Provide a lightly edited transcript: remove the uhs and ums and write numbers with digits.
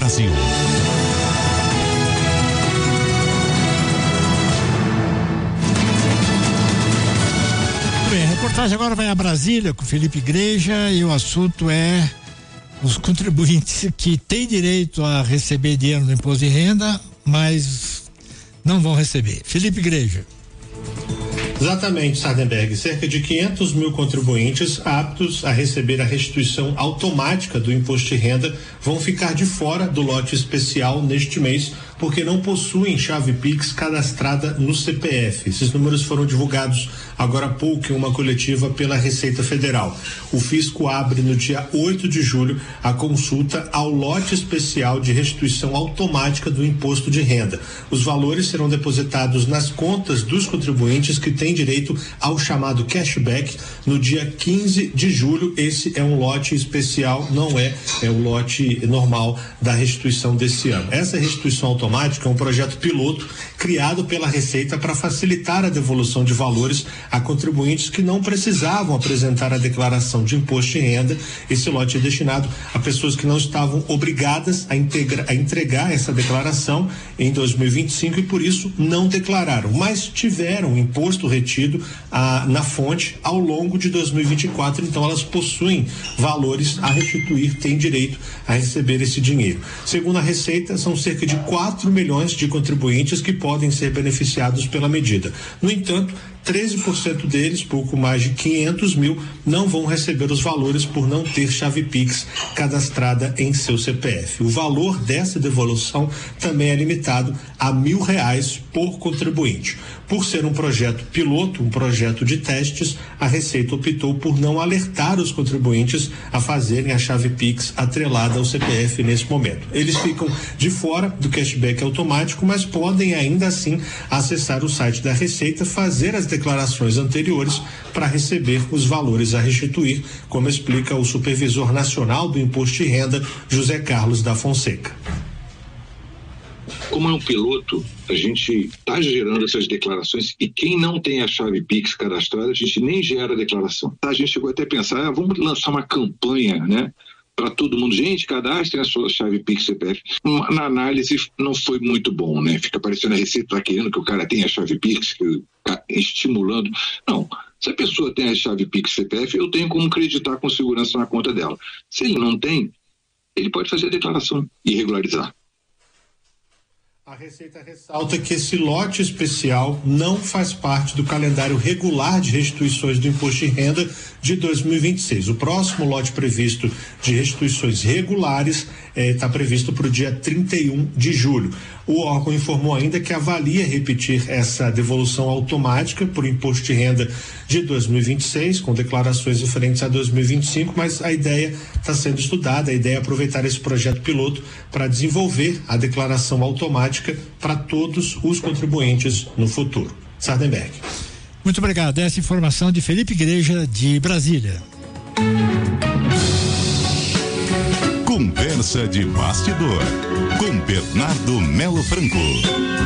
Brasil. Bem, a reportagem agora vai a Brasília com Felipe Igreja e o assunto é os contribuintes que têm direito a receber dinheiro do imposto de renda, mas não vão receber. Felipe Igreja. Exatamente, Sardenberg. Cerca de 500 mil contribuintes aptos a receber a restituição automática do imposto de renda vão ficar de fora do lote especial neste mês, porque não possuem chave Pix cadastrada no CPF. Esses números foram divulgados agora há pouco em uma coletiva pela Receita Federal. O fisco abre no dia 8 de julho a consulta ao lote especial de restituição automática do imposto de renda. Os valores serão depositados nas contas dos contribuintes que têm direito ao chamado cashback no dia 15 de julho. Esse é um lote especial, não é o lote normal da restituição desse ano. Essa restituição automática é um projeto piloto criado pela Receita para facilitar a devolução de valores a contribuintes que não precisavam apresentar a declaração de imposto de renda. Esse lote é destinado a pessoas que não estavam obrigadas a entregar essa declaração em 2025 e por isso não declararam, mas tiveram imposto retido na fonte ao longo de 2024, então elas possuem valores a restituir, têm direito a receber esse dinheiro. Segundo a Receita, são cerca de 4 milhões de contribuintes que podem ser beneficiados pela medida. No entanto, 13% deles, pouco mais de 500 mil, não vão receber os valores por não ter chave Pix cadastrada em seu CPF. O valor dessa devolução também é limitado a R$1.000 por contribuinte. Por ser um projeto piloto, um projeto de testes, a Receita optou por não alertar os contribuintes a fazerem a chave Pix atrelada ao CPF nesse momento. Eles ficam de fora do cashback automático, mas podem ainda assim acessar o site da Receita, fazer as declarações anteriores para receber os valores a restituir, como explica o Supervisor Nacional do Imposto de Renda, José Carlos da Fonseca. Como é um piloto, a gente está gerando essas declarações e quem não tem a chave Pix cadastrada, a gente nem gera a declaração. A gente chegou até a pensar, vamos lançar uma campanha, né? Para todo mundo, gente, cadastrem a sua chave Pix CPF. Na análise não foi muito bom, né? Fica parecendo a Receita tá querendo que o cara tenha a chave Pix, estimulando. Não, se a pessoa tem a chave Pix CPF, eu tenho como acreditar com segurança na conta dela. Se ele não tem, ele pode fazer a declaração e regularizar. A Receita ressalta que esse lote especial não faz parte do calendário regular de restituições do imposto de renda de 2026. O próximo lote previsto de restituições regulares está previsto para o dia 31 de julho. O órgão informou ainda que avalia repetir essa devolução automática por imposto de renda de 2026, com declarações diferentes a 2025, mas a ideia está sendo estudada, a ideia é aproveitar esse projeto piloto para desenvolver a declaração automática para todos os contribuintes no futuro. Sardenberg. Muito obrigado. Essa informação de Felipe Igreja, de Brasília. Conversa de bastidor com Bernardo Melo Franco.